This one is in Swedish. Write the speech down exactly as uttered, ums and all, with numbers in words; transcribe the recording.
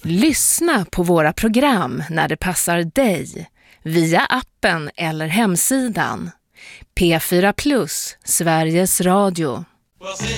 Lyssna på våra program när det passar dig via appen eller hemsidan. P fyra Plus, Sveriges Radio.